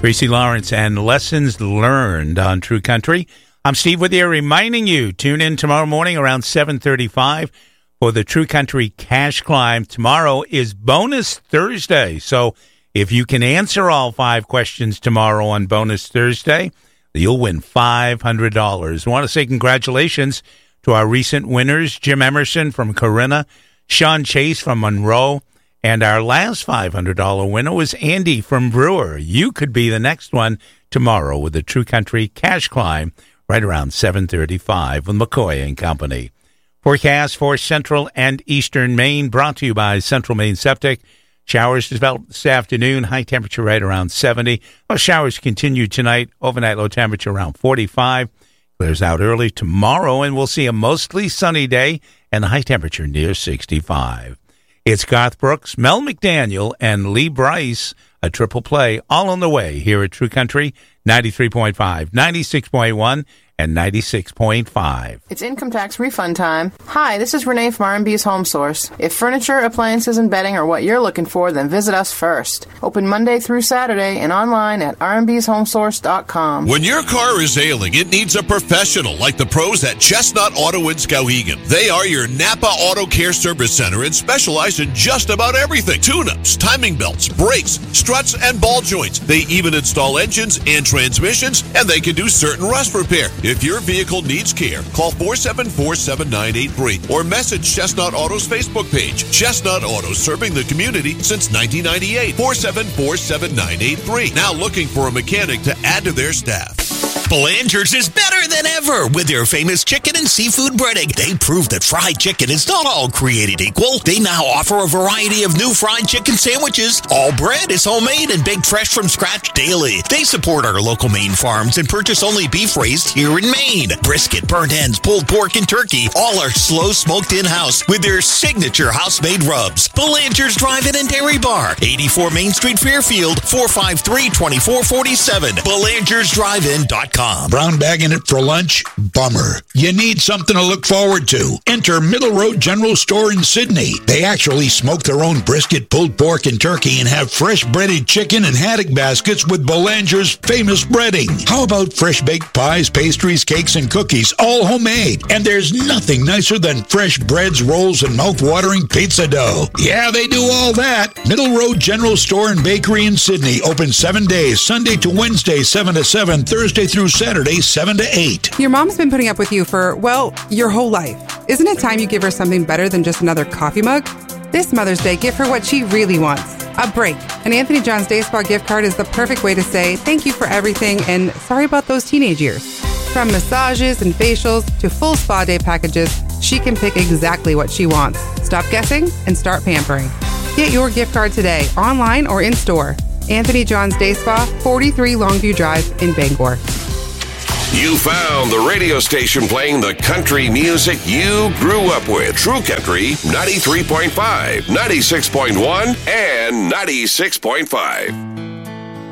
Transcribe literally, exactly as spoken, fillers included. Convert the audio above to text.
Tracy Lawrence and Lessons Learned on True Country. I'm Steve with you, reminding you, tune in tomorrow morning around seven thirty-five for the True Country Cash Climb. Tomorrow is Bonus Thursday, so if you can answer all five questions tomorrow on Bonus Thursday, you'll win five hundred dollars. I want to say congratulations to our recent winners, Jim Emerson from Corinna, Sean Chase from Monroe, and our last five hundred dollars winner was Andy from Brewer. You could be the next one tomorrow with the True Country Cash Climb right around seven thirty-five with McCoy and Company. Forecast for Central and Eastern Maine brought to you by Central Maine Septic. Showers developed this afternoon, high temperature right around seventy. Well, showers continue tonight, overnight low temperature around forty-five. Clears out early tomorrow, and we'll see a mostly sunny day and a high temperature near sixty-five. It's Garth Brooks, Mel McDaniel, and Lee Bryce, a triple play, all on the way here at True Country, ninety-three point five, ninety-six point one, and ninety-six point five. It's income tax refund time. Hi, this is Renee from R and B's Home Source. If furniture, appliances, and bedding are what you're looking for, then visit us first. Open Monday through Saturday and online at r and b's home source dot com. When your car is ailing, it needs a professional like the pros at Chestnut Auto in Skowhegan. They are your Napa Auto Care Service Center and specialize in just about everything. Tune-ups, timing belts, brakes, struts, and ball joints. They even install engines and transmissions, and they can do certain rust repair. If your vehicle needs care, call four seven four, seven nine eight three or message Chestnut Auto's Facebook page. Chestnut Auto, serving the community since nineteen ninety-eight. four seven four, seven nine eight three. Now looking for a mechanic to add to their staff. Belanger's is better than ever with their famous chicken and seafood breading. They prove that fried chicken is not all created equal. They now offer a variety of new fried chicken sandwiches. All bread is homemade and baked fresh from scratch daily. They support our local Maine farms and purchase only beef raised here in Maine. Brisket, burnt ends, pulled pork, and turkey all are slow smoked in-house with their signature house-made rubs. Belanger's Drive-In and Dairy Bar, eighty-four Main Street, Fairfield, four five three, two four four seven. Belangers Drive In dot com. Brown bagging it for lunch? Bummer. You need something to look forward to. Enter Middle Road General Store in Sydney. They actually smoke their own brisket, pulled pork, and turkey and have fresh breaded chicken and haddock baskets with Belanger's famous breading. How about fresh baked pies, pastries, cakes, and cookies, all homemade? And there's nothing nicer than fresh breads, rolls, and mouth-watering pizza dough. Yeah, they do all that. Middle Road General Store and Bakery in Sydney, open seven days, Sunday to Wednesday, seven to seven, Thursday through Saturday, seven to eight. Your mom's been putting up with you for, well, your whole life. Isn't it time you give her something better than just another coffee mug? This Mother's Day, give her what she really wants, a break. An Anthony John's Day Spa gift card is the perfect way to say thank you for everything and sorry about those teenage years. From massages and facials to full spa day packages, she can pick exactly what she wants. Stop guessing and start pampering. Get your gift card today, online or in store. Anthony John's Day Spa, forty-three Longview Drive in Bangor. You found the radio station playing the country music you grew up with. True Country, ninety-three point five, ninety-six point one, and ninety-six point five.